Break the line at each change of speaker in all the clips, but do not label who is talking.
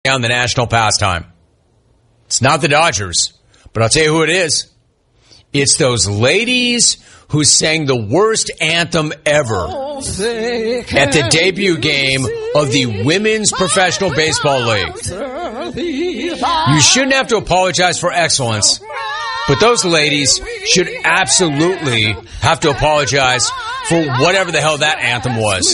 on the national pastime. It's not the Dodgers, but I'll tell you who it is. It's those ladies who sang the worst anthem ever at the debut game of the Women's Professional Baseball League. You shouldn't have to apologize for excellence, but those ladies should absolutely have to apologize for whatever the hell that anthem was.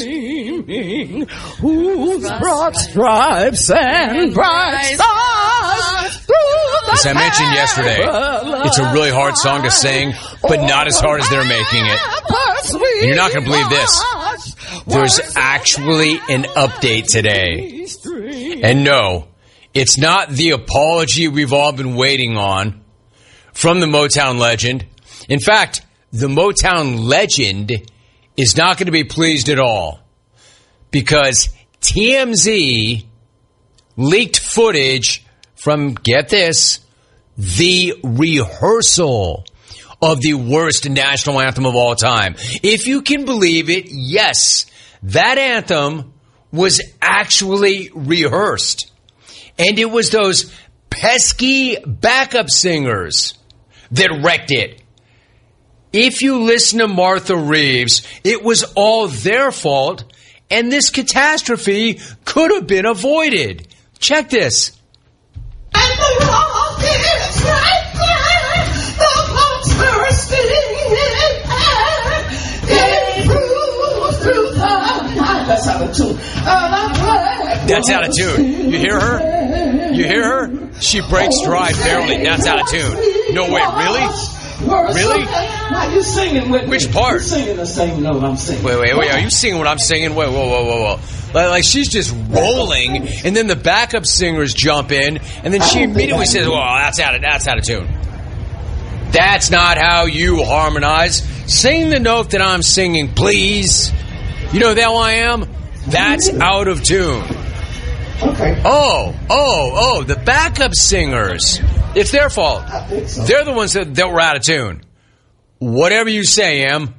Who's broad stripes and bright stars.
As I mentioned yesterday, it's a really hard song to sing, but not as hard as they're making it. And you're not going to believe this. There's actually an update today. And no, it's not the apology we've all been waiting on from the Motown legend. In fact, the Motown legend is not going to be pleased at all because TMZ leaked footage from, get this, the rehearsal of the worst national anthem of all time. If you can believe it, yes, that anthem was actually rehearsed. And it was those pesky backup singers that wrecked it. If you listen to Martha Reeves, it was all their fault, and this catastrophe could have been avoided. Check this.
And the rock is right there, the boats bursting in air, they flew through the night. That's out of tune.
That's out of tune. You hear her? You hear her? She breaks stride barely. That's out of tune. No way, really? Really?
Now you singing with me.
Which part?
You're singing the same note I'm singing.
Wait. Are you singing what I'm singing? Wait, whoa. Like she's just rolling, and then the backup singers jump in, and then she immediately says, "Well, that's out of tune." That's not how you harmonize. Sing the note that I'm singing, please. You know who the hell I am? That's out of tune.
Okay.
Oh, the backup singers. It's their fault.
I think so.
They're the ones that were out of tune. Whatever you say, Em.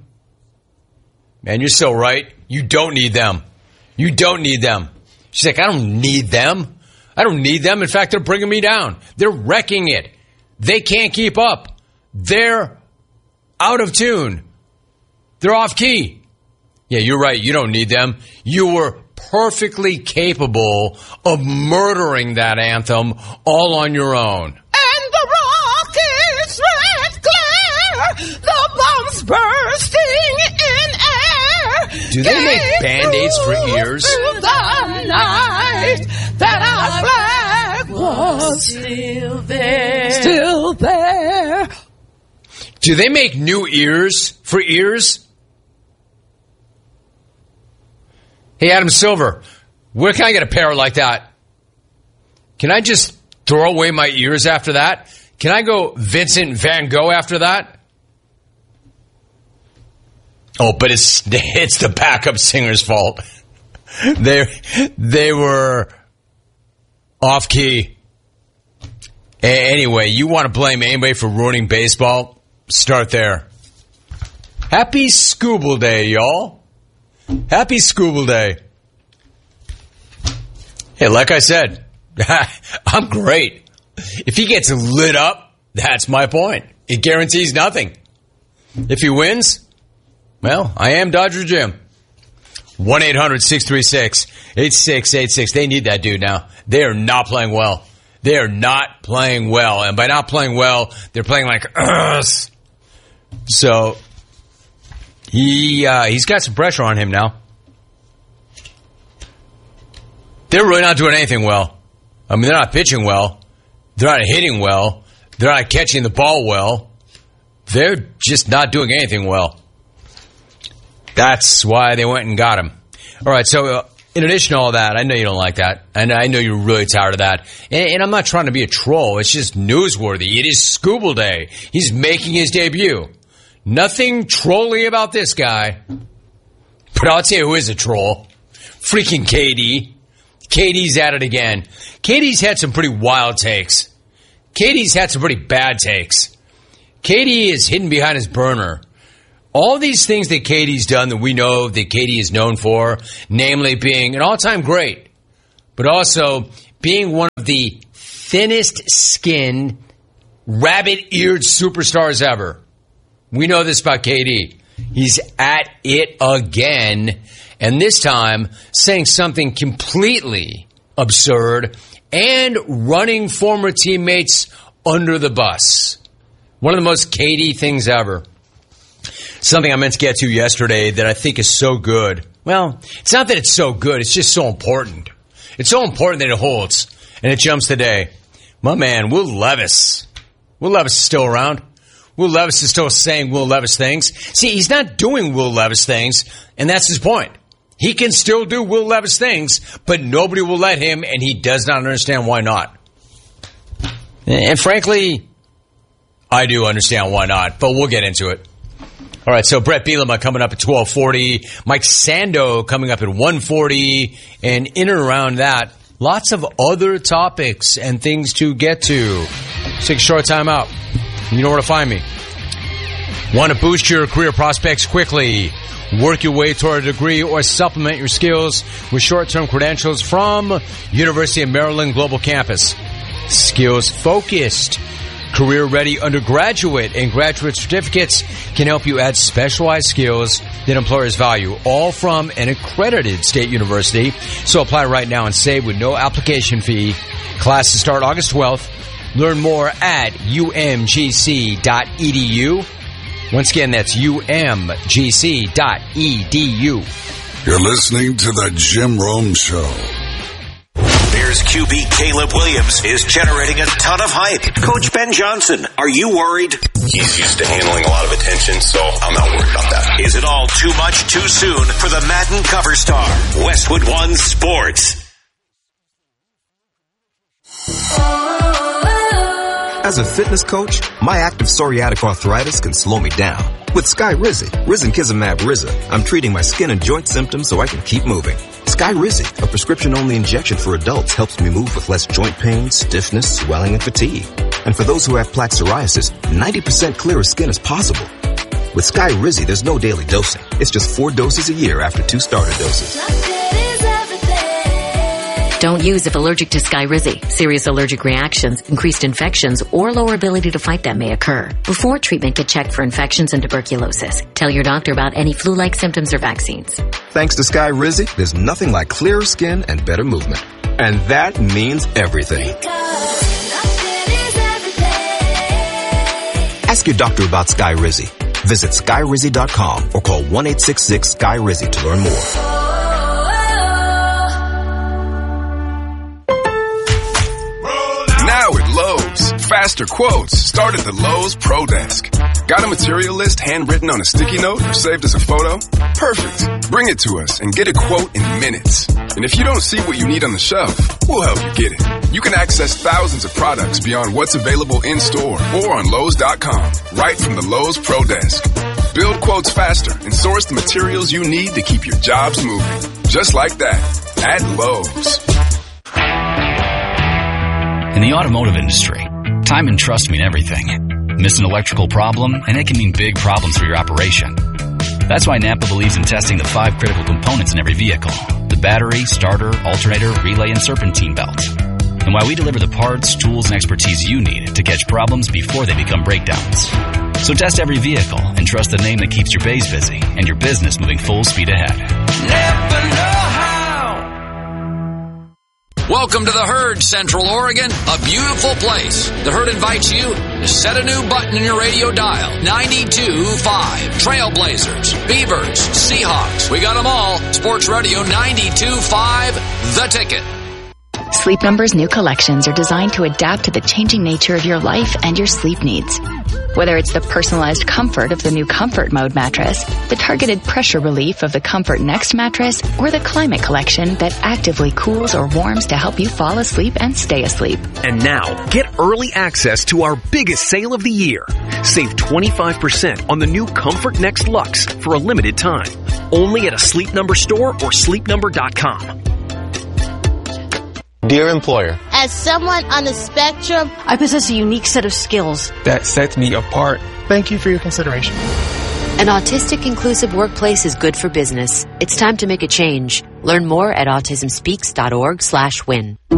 Man, you're so right. You don't need them. You don't need them. She's like, I don't need them. I don't need them. In fact, they're bringing me down. They're wrecking it. They can't keep up. They're out of tune. They're off key. Yeah, you're right. You don't need them. You were perfectly capable of murdering that anthem all on your own.
And the rock is red glare, the bombs bursting in air.
Do they make Band-Aids for ears?
Through the night that our flag was still there.
Do they make new ears for ears? Hey, Adam Silver, where can I get a pair like that? Can I just throw away my ears after that? Can I go Vincent Van Gogh after that? Oh, but it's the backup singer's fault. They were off key. Anyway, you want to blame anybody for ruining baseball? Start there. Happy Scooble Day, y'all. Happy Scooble Day. Hey, like I said, I'm great. If he gets lit up, that's my point. It guarantees nothing. If he wins, well, I am Dodger Jim. 1-800-636-8686. They need that dude now. They are not playing well. They are not playing well. And by not playing well, they're playing like us. So he's got some pressure on him now. They're really not doing anything well. I mean, they're not pitching well. They're not hitting well. They're not catching the ball well. They're just not doing anything well. That's why they went and got him. All right, so in addition to all that, I know you don't like that. And I know you're really tired of that. And I'm not trying to be a troll. It's just newsworthy. It is Scooble Day. He's making his debut. Nothing trolly about this guy. But I'll tell you who is a troll. Freaking KD. KD's at it again. KD's had some pretty wild takes. KD's had some pretty bad takes. KD is hidden behind his burner. All these things that KD's done that we know that KD is known for, namely being an all-time great, but also being one of the thinnest skinned, rabbit-eared superstars ever. We know this about KD. He's at it again, and this time saying something completely absurd and running former teammates under the bus. One of the most KD things ever. Something I meant to get to yesterday that I think is so good. Well, it's not that it's so good, it's just so important. It's so important that it holds, and it jumps today. My man, Will Levis. Will Levis is still around. Will Levis is still saying Will Levis things. See, he's not doing Will Levis things, and that's his point. He can still do Will Levis things, but nobody will let him, and he does not understand why not. And frankly, I do understand why not, but we'll get into it. All right, so Brett Bielema coming up at 12:40, Mike Sando coming up at 1:40, and in and around that, lots of other topics and things to get to. Take a short time out. You know where to find me. Want to boost your career prospects quickly? Work your way toward a degree or supplement your skills with short-term credentials from University of Maryland Global Campus. Skills-focused, career-ready undergraduate and graduate certificates can help you add specialized skills that employers value, all from an accredited state university. So apply right now and save with no application fee. Classes start August 12th. Learn more at umgc.edu. Once again, that's umgc.edu.
You're listening to The Jim Rome Show.
Bears QB Caleb Williams is generating a ton of hype. Coach Ben Johnson, are you worried?
He's used to handling a lot of attention, so I'm not worried about that.
Is it all too much too soon for the Madden cover star? Westwood One Sports.
As a fitness coach, my active psoriatic arthritis can slow me down. With Skyrizi, Risankizumab Riza, I'm treating my skin and joint symptoms so I can keep moving. Skyrizi, a prescription-only injection for adults, helps me move with less joint pain, stiffness, swelling, and fatigue. And for those who have plaque psoriasis, 90% clearer skin is possible. With Skyrizi, there's no daily dosing. It's just 4 doses a year after 2 starter doses.
Don't use if allergic to Skyrizi. Serious allergic reactions, increased infections, or lower ability to fight them may occur. Before treatment, get checked for infections and tuberculosis. Tell your doctor about any flu-like symptoms or vaccines.
Thanks to Skyrizi, there's nothing like clearer skin and better movement. And that means everything. Ask your doctor about Skyrizi. Visit Skyrizi.com or call 1-866-SKY-RIZI to learn more.
Now at Lowe's, faster quotes start at the Lowe's Pro Desk. Got a material list handwritten on a sticky note or saved as a photo? Perfect. Bring it to us and get a quote in minutes. And if you don't see what you need on the shelf, we'll help you get it. You can access thousands of products beyond what's available in store or on Lowe's.com, right from the Lowe's Pro Desk. Build quotes faster and source the materials you need to keep your jobs moving. Just like that, at Lowe's.
In the automotive industry, time and trust mean everything. Miss an electrical problem, and it can mean big problems for your operation. That's why Napa believes in testing the 5 critical components in every vehicle: the battery, starter, alternator, relay, and serpentine belt. And why we deliver the parts, tools, and expertise you need to catch problems before they become breakdowns. So test every vehicle and trust the name that keeps your bays busy and your business moving full speed ahead.
Napa know-how. Welcome to the Herd, Central Oregon, a beautiful place. The Herd invites you to set a new button in your radio dial. 92.5. Trailblazers, Beavers, Seahawks. We got them all. Sports Radio 92.5, The Ticket.
Sleep Number's new collections are designed to adapt to the changing nature of your life and your sleep needs. Whether it's the personalized comfort of the new Comfort Mode mattress, the targeted pressure relief of the Comfort Next mattress, or the Climate Collection that actively cools or warms to help you fall asleep and stay asleep.
And now, get early access to our biggest sale of the year. Save 25% on the new Comfort Next Luxe for a limited time. Only at a Sleep Number store or sleepnumber.com.
Dear employer,
as someone on the spectrum,
I possess a unique set of skills
that sets me apart. Thank you for your consideration.
An autistic inclusive workplace is good for business. It's time to make a change. Learn more at autismspeaks.org/win.